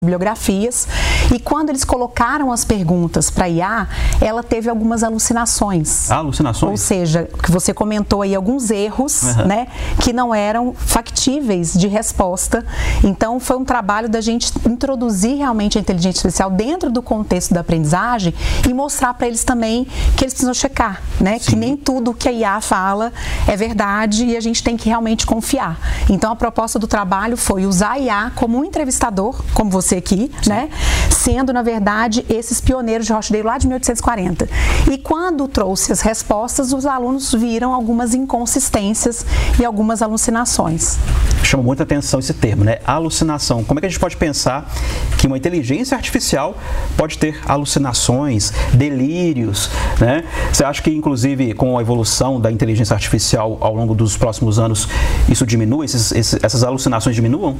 bibliografias, e quando eles colocaram as perguntas para a IA, ela teve algumas alucinações. Alucinações? Ou seja, que você comentou aí alguns erros, né, que não eram factíveis de resposta. Então, foi um trabalho da gente introduzir realmente a inteligência artificial dentro do contexto da aprendizagem e mostrar para eles também que eles precisam checar, né, que nem tudo que a IA fala é verdade e a gente tem que realmente confiar. Então, a proposta do trabalho foi usar a IA como um entrevistador, como você aqui, né? Sendo, na verdade, esses pioneiros de Rochdale lá de 1840. E quando trouxe as respostas, os alunos viram algumas inconsistências e algumas alucinações. Chama muita atenção esse termo, né? Alucinação. Como é que a gente pode pensar que uma inteligência artificial pode ter alucinações, delírios, né? Você acha que, inclusive, com a evolução da inteligência artificial ao longo dos próximos anos, isso diminui? Essas alucinações diminuam?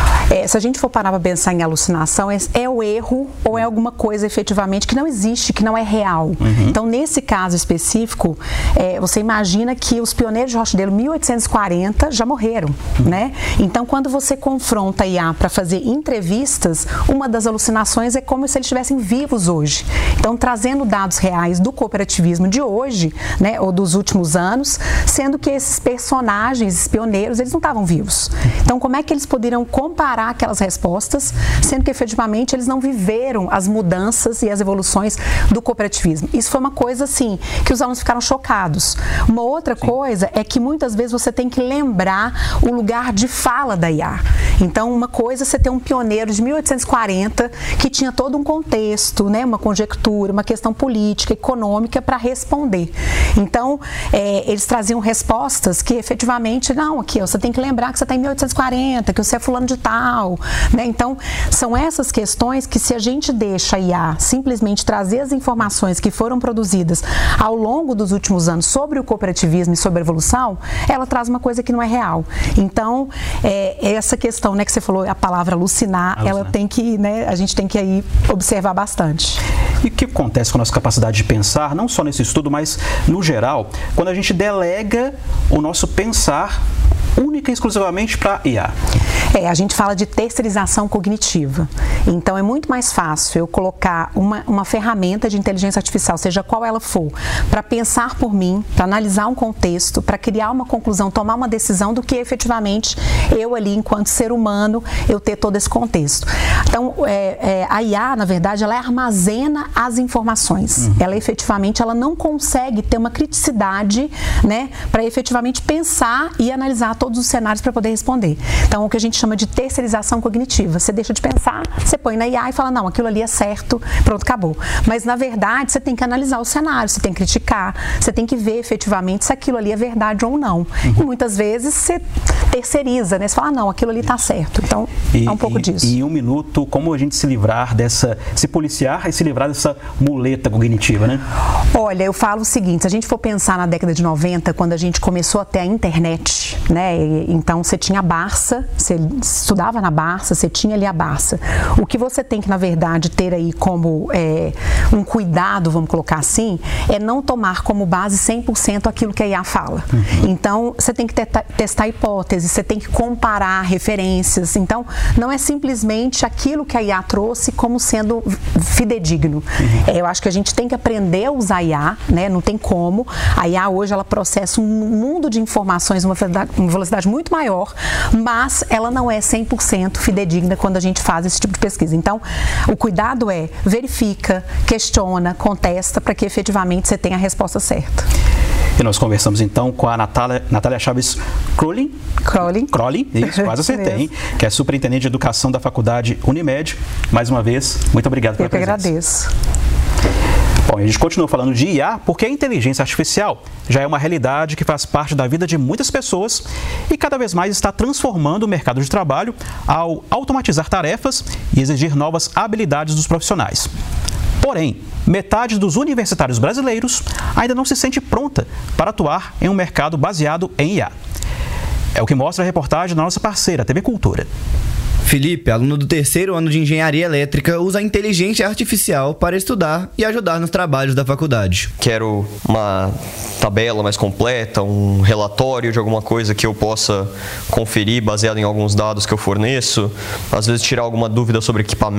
Se a gente for parar para pensar em alucinação, é o erro ou é alguma coisa efetivamente que não existe, que não é real. Então, nesse caso específico, você imagina que os pioneiros de Rochdale, 1840, já morreram, né? Então, quando você confronta a IA para fazer entrevistas, uma das alucinações é como se eles estivessem vivos hoje. Então, trazendo dados reais do cooperativismo de hoje, né, ou dos últimos anos, sendo que esses personagens, esses pioneiros, eles não estavam vivos. Então, como é que eles poderiam comparar aquelas respostas, sendo que efetivamente eles não viveram as mudanças e as evoluções do cooperativismo? Isso foi uma coisa assim, que os alunos ficaram chocados. Uma outra coisa é que muitas vezes você tem que lembrar o lugar de fala da IA. Então, uma coisa é você ter um pioneiro de 1840 que tinha todo um contexto, né, uma conjectura, uma questão política, econômica para responder. Então, eles traziam respostas que efetivamente, não, aqui, você tem que lembrar que você está em 1840, que você é fulano de tal, né? Então, são essas questões que, se a gente deixa a IA simplesmente trazer as informações que foram produzidas ao longo dos últimos anos sobre o cooperativismo e sobre a evolução, ela traz uma coisa que não é real. Então, essa questão, né, que você falou, a palavra alucinar, ela tem que, né, a gente tem que aí observar bastante. E o que acontece com a nossa capacidade de pensar, não só nesse estudo, mas no geral, quando a gente delega o nosso pensar única e exclusivamente para IA? A gente fala de terceirização cognitiva. Então, é muito mais fácil eu colocar uma ferramenta de inteligência artificial, seja qual ela for, para pensar por mim, para analisar um contexto, para criar uma conclusão, tomar uma decisão, do que efetivamente eu ali, enquanto ser humano, eu ter todo esse contexto. Então, a IA, na verdade, ela armazena as informações. Ela efetivamente, ela não consegue ter uma criticidade, né, para efetivamente pensar e analisar todos os cenários para poder responder. Então, o que a gente chama de terceirização cognitiva. Você deixa de pensar, você põe na IA e fala, não, aquilo ali é certo, pronto, acabou. Mas, na verdade, você tem que analisar o cenário, você tem que criticar, você tem que ver efetivamente se aquilo ali é verdade ou não. E muitas vezes você terceiriza, né? Você fala, não, aquilo ali está certo. Então, é um pouco disso. E em um minuto, como a gente se livrar se policiar e se livrar dessa muleta cognitiva, né? Olha, eu falo o seguinte, se a gente for pensar na década de 90, quando a gente começou a ter a internet, né? Então, você tinha a Barça, você estudava na Barça, você tinha ali a Barça. O que você tem que, na verdade, ter aí como um cuidado, vamos colocar assim, é não tomar como base 100% aquilo que a IA fala. Então, você tem que testar hipóteses, você tem que comparar referências. Então, não é simplesmente aquilo que a IA trouxe como sendo fidedigno. Eu acho que a gente tem que aprender a usar a IA, né? Não tem como. A IA hoje, ela processa um mundo de informações, uma velocidade muito maior, mas ela não é 100% fidedigna quando a gente faz esse tipo de pesquisa. Então, o cuidado é verifica, questiona, contesta, para que efetivamente você tenha a resposta certa. E nós conversamos então com a Natália Chaves Crowley, isso, quase acertei, hein? Que é superintendente de educação da Faculdade Unimed. Mais uma vez, muito obrigado pela presença. Eu que agradeço. Bom, a gente continua falando de IA porque a inteligência artificial já é uma realidade que faz parte da vida de muitas pessoas e cada vez mais está transformando o mercado de trabalho ao automatizar tarefas e exigir novas habilidades dos profissionais. Porém, metade dos universitários brasileiros ainda não se sente pronta para atuar em um mercado baseado em IA. É o que mostra a reportagem da nossa parceira, TV Cultura. Felipe, aluno do 3º ano de Engenharia Elétrica, usa a inteligência artificial para estudar e ajudar nos trabalhos da faculdade. Quero uma tabela mais completa, um relatório de alguma coisa que eu possa conferir baseado em alguns dados que eu forneço, às vezes tirar alguma dúvida sobre equipamento